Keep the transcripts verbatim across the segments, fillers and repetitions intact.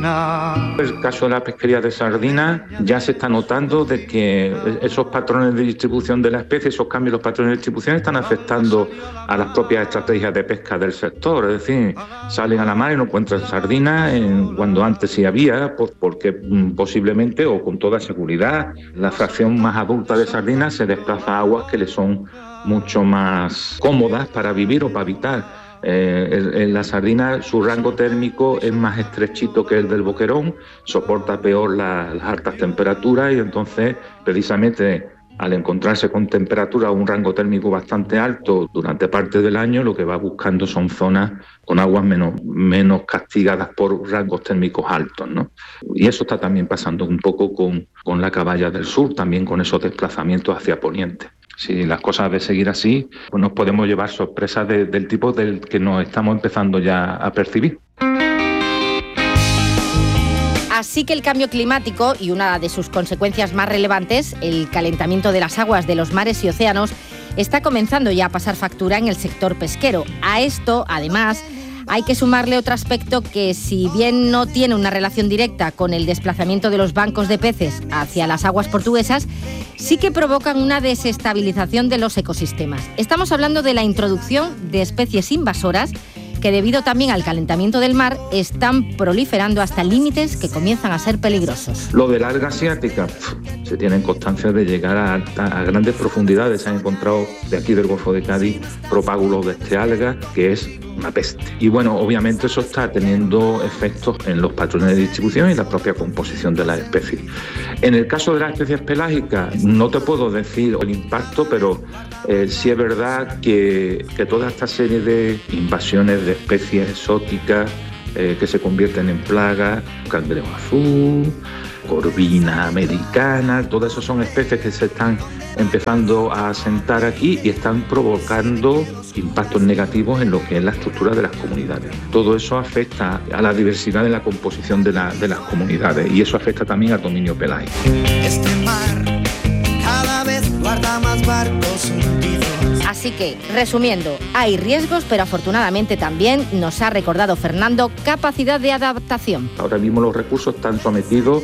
sardina. El caso de la pesquería de sardinas ya se está notando de que esos patrones de distribución de la especie, esos cambios en los patrones de distribución están afectando a las propias estrategias de pesca del sector. Es decir, salen a la mar y no encuentran sardinas en, cuando antes sí había, pues porque posiblemente o con toda seguridad la fracción más adulta de sardinas se desplaza a aguas que le son mucho más cómodas para vivir o para habitar. Eh, en la sardina su rango térmico es más estrechito que el del boquerón, soporta peor la, las altas temperaturas y entonces precisamente al encontrarse con temperatura un rango térmico bastante alto durante parte del año, lo que va buscando son zonas con aguas menos, menos castigadas por rangos térmicos altos, ¿no? Y eso está también pasando un poco con, con la caballa del sur, también con esos desplazamientos hacia poniente. Si las cosas deben seguir así, pues nos podemos llevar sorpresas de, del tipo del que nos estamos empezando ya a percibir. Así que el cambio climático y una de sus consecuencias más relevantes, el calentamiento de las aguas de los mares y océanos, está comenzando ya a pasar factura en el sector pesquero. A esto, además, hay que sumarle otro aspecto que, si bien no tiene una relación directa con el desplazamiento de los bancos de peces hacia las aguas portuguesas, sí que provocan una desestabilización de los ecosistemas. Estamos hablando de la introducción de especies invasoras que, debido también al calentamiento del mar, están proliferando hasta límites que comienzan a ser peligrosos. Lo de la alga asiática, se tienen constancia de llegar a, alta, a grandes profundidades. Se han encontrado de aquí del Golfo de Cádiz propágulos de este alga, que es una peste. Y bueno, obviamente eso está teniendo efectos en los patrones de distribución y la propia composición de las especies. En el caso de las especies pelágicas, no te puedo decir el impacto, pero eh, sí es verdad que, que toda esta serie de invasiones de especies exóticas eh, que se convierten en plagas, cangrejo azul, corvina americana, todas esas son especies que se están empezando a asentar aquí y están provocando impactos negativos en lo que es la estructura de las comunidades. Todo eso afecta a la diversidad de la composición de, la, de las comunidades y eso afecta también al dominio pelágico. Este mar cada vez guarda más barcos hundidos. Así que, resumiendo, hay riesgos, pero afortunadamente también, nos ha recordado Fernando, capacidad de adaptación. Ahora mismo los recursos están sometidos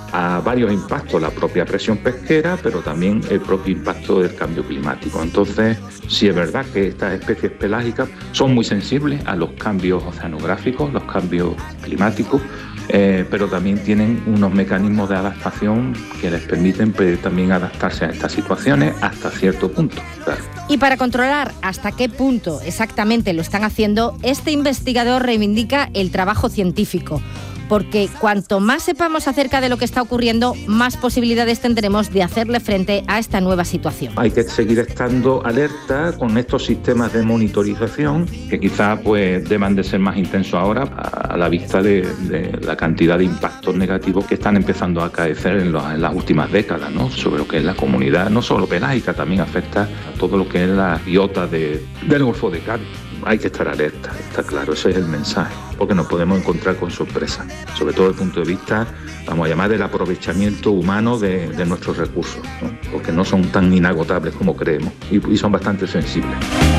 a varios impactos, la propia presión pesquera, pero también el propio impacto del cambio climático. Entonces, sí es verdad que estas especies pelágicas son muy sensibles a los cambios oceanográficos, los cambios climáticos, eh, pero también tienen unos mecanismos de adaptación que les permiten pues, también adaptarse a estas situaciones hasta cierto punto, claro. Y para controlar hasta qué punto exactamente lo están haciendo, este investigador reivindica el trabajo científico, porque cuanto más sepamos acerca de lo que está ocurriendo, más posibilidades tendremos de hacerle frente a esta nueva situación. Hay que seguir estando alerta con estos sistemas de monitorización, que quizás pues, deban de ser más intensos ahora a la vista de, de la cantidad de impactos negativos que están empezando a acaecer en, los, en las últimas décadas, ¿no? Sobre lo que es la comunidad, no solo pelágica, también afecta a todo lo que es la biota de, del Golfo de Cádiz. Hay que estar alerta, está claro, ese es el mensaje, porque nos podemos encontrar con sorpresas, sobre todo desde el punto de vista, vamos a llamar, del aprovechamiento humano de, de nuestros recursos, ¿no? Porque no son tan inagotables como creemos y, y son bastante sensibles.